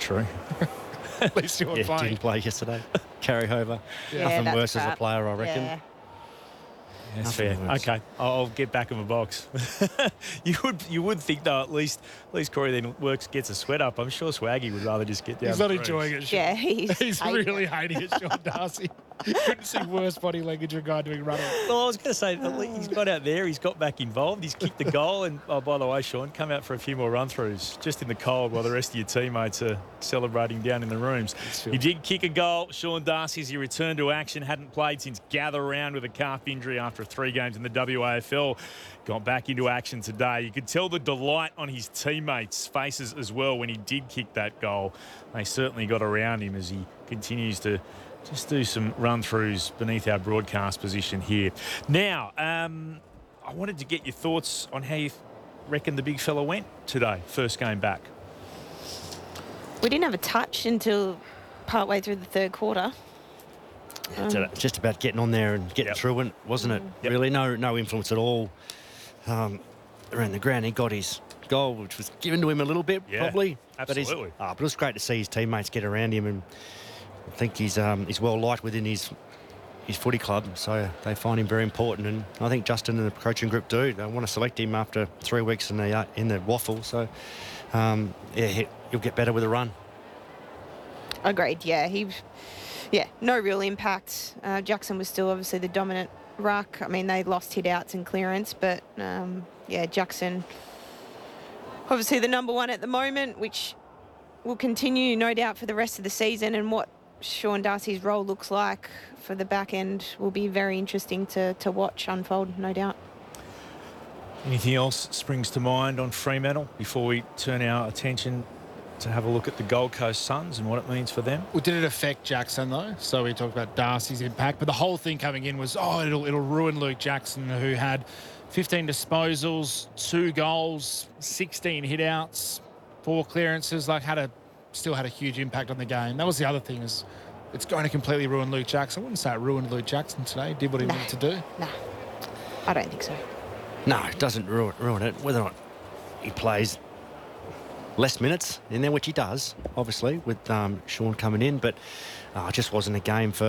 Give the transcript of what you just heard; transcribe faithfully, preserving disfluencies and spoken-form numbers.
true. At least you were Yeah, playing. didn't play yesterday. Carry over. Yeah, Nothing that's worse as a crap. player, I reckon. Yeah. That's Nothing fair. worse. Okay, I'll, I'll get back in the box. you would you would think though at least at least Corey then works gets a sweat up. I'm sure Swaggy would rather just get down. He's not the enjoying crease. it. Sean. Yeah, he's, He's hating really it. hating it, Sean Darcy. Couldn't see worse body language of a guy doing running. Well, I was going to say at least he's got out there. He's got back involved. He's kicked the goal. And oh, by the way, Sean, come out for a few more run-throughs just in the cold while the rest of your teammates are celebrating down in the rooms. He did kick a goal. Sean Darcy, as he returned to action, hadn't played since gather round with a calf injury after three games in the W A F L. Got back into action today. You could tell the delight on his teammates' faces as well when he did kick that goal. They certainly got around him as he continues to just do some run-throughs beneath our broadcast position here. Now, um, I wanted to get your thoughts on how you reckon the big fella went today, first game back. We didn't have a touch until partway through the third quarter. It's uh, just about getting on there and getting Yep. through it, wasn't it? Yep. Really, no no influence at all um, around the ground. He got his goal, which was given to him a little bit, Yeah, probably. But, he's, absolutely. ah, but it was great to see his teammates get around him, and I think he's um, he's well liked within his his footy club, so they find him very important. And I think Justin and the coaching group do. They want to select him after three weeks in the uh, in the waffle. So um, yeah, he, he'll get better with a run. Agreed, yeah. He, yeah, no real impact. Uh, Jackson was still obviously the dominant ruck. I mean, they lost hit outs and clearance, but um, yeah, Jackson obviously the number one at the moment, which will continue, no doubt, for the rest of the season. And what Sean Darcy's role looks like for the back end will be very interesting to, to watch unfold, no doubt. Anything else springs to mind on Fremantle before we turn our attention to have a look at the Gold Coast Suns and what it means for them? Well, did it affect Jackson, though? So we talked about Darcy's impact, but the whole thing coming in was, oh, it'll, it'll ruin Luke Jackson, who had fifteen disposals, two goals, sixteen hit-outs, four clearances, like had a still had a huge impact on the game. That was the other thing, is it's going to completely ruin Luke Jackson. I wouldn't say it ruined Luke Jackson today. He did what he No. wanted to do. No, I don't think so. No, it doesn't ruin, ruin it. Whether or not he plays less minutes in there, which he does, obviously, with um, Sean coming in, but uh, it just wasn't a game for